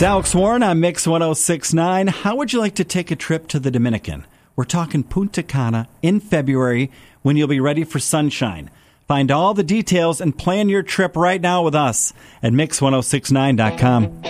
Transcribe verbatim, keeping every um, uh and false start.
It's Alex Warren on Mix one oh six point nine. How would you like to take a trip to the Dominican? We're talking Punta Cana in February when you'll be ready for sunshine. Find all the details and plan your trip right now with us at mix ten sixty-nine dot com.